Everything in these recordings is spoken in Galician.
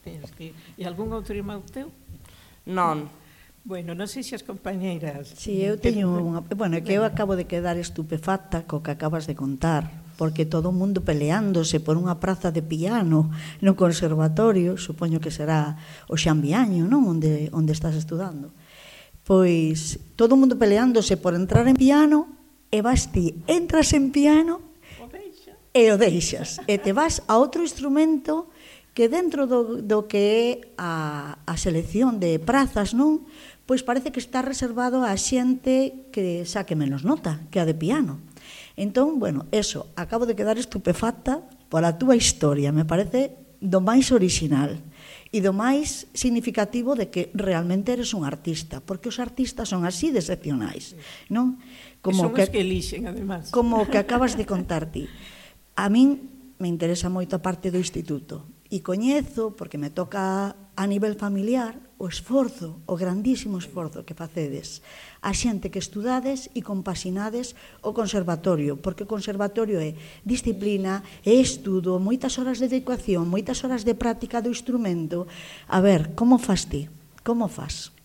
E algún outro irmão teu? Non. Bueno, non sei se as compañeiras... Si, eu teño unha... Bueno, é que eu acabo de quedar estupefacta co que acabas de contar, porque todo o mundo peleándose por unha praza de piano no conservatorio, supoño que será o Xambiaño, non? Onde estás estudando. Pois, todo o mundo peleándose por entrar en piano, e vas ti, entras en piano e o deixas. E te vas a outro instrumento que dentro do que é a selección de prazas, non? Pois parece que está reservado a xente que saque menos nota que a de piano. Entón, bueno, eso, acabo de quedar estupefacta pola túa historia, me parece do máis original e do máis significativo de que realmente eres un artista, porque os artistas son así de excepcionais, non? Como son os que elixen, además. Como o que acabas de contar ti. A min me interesa moito a parte do instituto e coñezo, porque me toca a nivel familiar, o esforzo, o grandísimo esforzo que facedes a xente que estudades e compaxinades o conservatorio, porque o conservatorio é disciplina, é estudo, moitas horas de dedicación, moitas horas de práctica do instrumento. A ver, como fas ti? Como fas?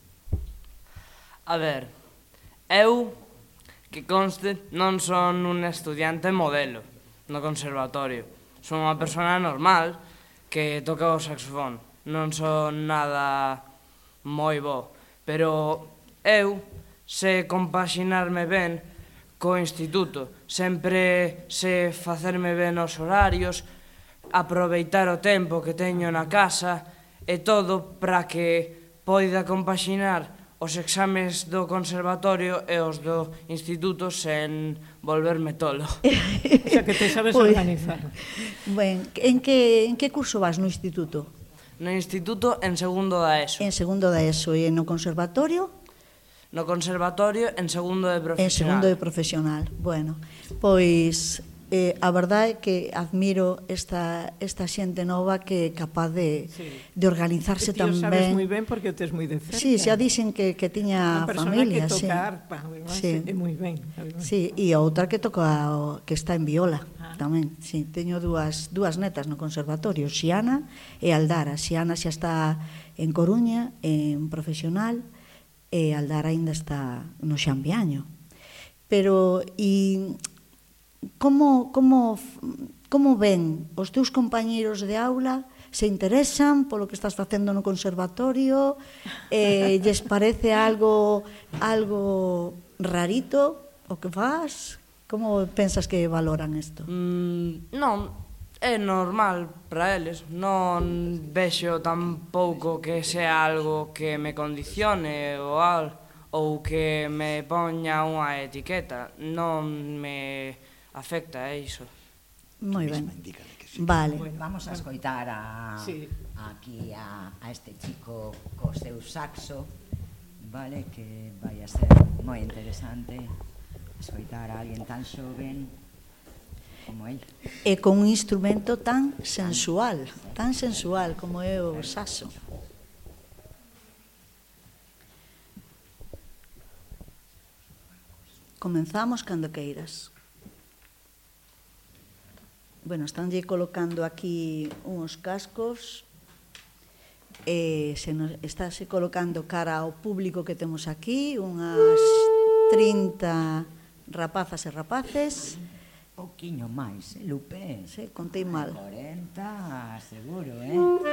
A ver, eu, que conste, non son un estudiante modelo no conservatorio. Son unha persona normal que toca o saxofón. Non son nada moi bo, pero eu sei compaxinarme ben co instituto. Sempre sei facerme ben os horarios, aproveitar o tempo que teño na casa e todo para que poida compaxinar os exames do conservatorio e os do instituto sen volverme tolo. O sea, que te sabes organizar. Ben, en que curso vas no instituto? No instituto en segundo da ESO. En segundo da ESO. E no conservatorio? No conservatorio en segundo de profesional. En segundo de profesional. Bueno, pois a verdade é que admiro esta xente nova que é capaz de organizarse tan ben. E ti o sabes moi ben porque o tes moi de cerca. Sí, xa dixen que tiña familia. A persona que toca arpa, é moi ben. Sí, e a outra que toca, que está en viola tamén. Sí, teño dúas netas no conservatorio, Xiana e Aldara. Xiana xa está en Coruña, en profesional, e Aldara ainda está no Xambiaño. Pero, e como ven os teus compañeiros de aula? Se interesan polo que estás facendo no conservatorio? Lles parece algo rarito o que faz? Como pensas que valoran isto? Non, é normal para eles. Non vexo tampouco que sea algo que me condicione ou que me poña unha etiqueta. Non me afecta iso. Moi ben. Vale. Vamos a escoitar aquí a este chico co seu saxo, vale, que vai a ser moi interesante escoitar a alguén tan xoven como el. E con un instrumento tan sensual como é o saxo. Comenzamos cando queiras. Bueno, estanlle colocando aquí uns cascos e estáse colocando cara ao público que temos aquí, unhas 30 rapazas e rapaces. Pouquiño máis, Lupe? Sí, contei mal. 40, seguro,